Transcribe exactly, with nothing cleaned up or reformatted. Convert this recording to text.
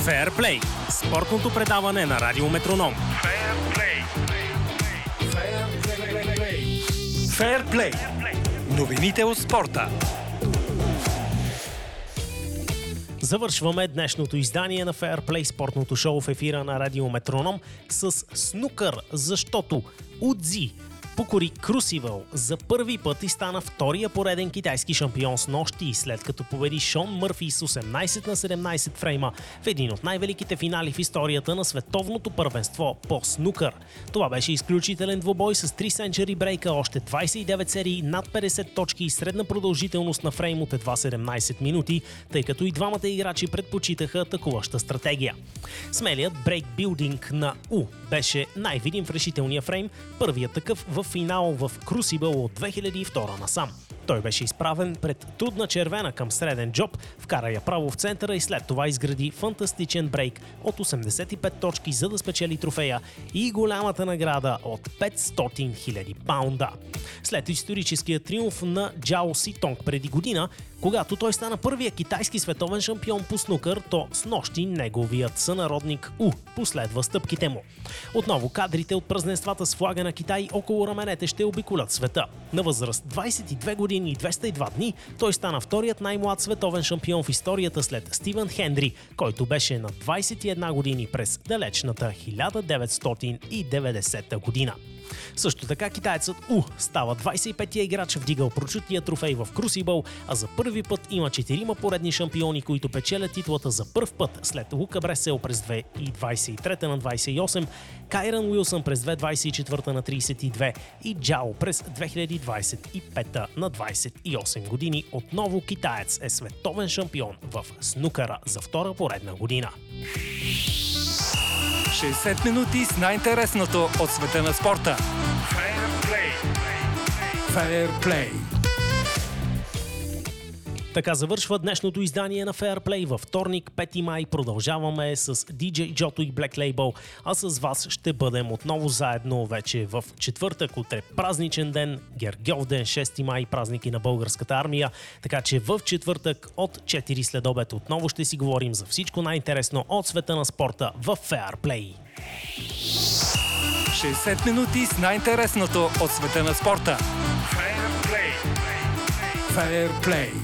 Феърплей – спортното предаване на Радио Метроном. Феърплей. Новините от спорта. Завършваме днешното издание на Феърплей, спортното шоу в ефира на Радио Метроном с снукър, защото Удзи покори Крусивъл за първи път и стана втория пореден китайски шампион с нощи, след като победи Шон Мърфи с осемнайсет на седемнайсет фрейма в един от най-великите финали в историята на световното първенство по снукър. Това беше изключителен двубой с три сенчъри брейка, още двайсет и девет серии, над петдесет точки и средна продължителност на фрейм от едва седемнайсет минути, тъй като и двамата играчи предпочитаха атакуваща стратегия. Смелият брейкбилдинг на У беше най-видим в решителния фрейм, първият такъв в финал в Крусибъл от две хиляди и втора насам. Той беше изправен пред трудна червена към среден джоб, вкара я право в центъра и след това изгради фантастичен брейк от осемдесет и пет точки, за да спечели трофея и голямата награда от петстотин хиляди паунда. След историческия триумф на Джао Ситонг преди година, когато той стана първия китайски световен шампион по снукър, то с нощи неговият сънародник У последва стъпките му. Отново кадрите от празненствата с флага на Китай около раменете ще обиколят света. На възраст двайсет и две години и двеста и два дни той стана вторият най-млад световен шампион в историята след Стивън Хендри, който беше на двайсет и една години през далечната хиляда деветстотин и деветдесета година. Също така китаецът У става двайсет и петия играч, вдигал прочутия трофей в Крусибъл, а за първи път има четирима поредни шампиони, които печелят титлата за първ път след Лука Бресел през две хиляди двайсет и трета на двайсет и осем, Кайран Уилсън през две хиляди двайсет и четвърта на трийсет и две и Джао през две хиляди двайсет и пета на двайсет и осем години. Отново китаец е световен шампион в снукъра за втора поредна година. шейсет минути с най-интересното от света на спорта. Феърплей. Феърплей. Така завършва днешното издание на Феърплей. Във вторник, пети май, продължаваме с Ди Джей Джото и Black Label, а с вас ще бъдем отново заедно вече в четвъртък. Утре празничен ден, Гергьовден, шести май, празники на българската армия. Така че в четвъртък от четири след обед отново ще си говорим за всичко най-интересно от света на спорта в Феърплей. шейсет минути с най-интересното от света на спорта. Феърплей. Феърплей.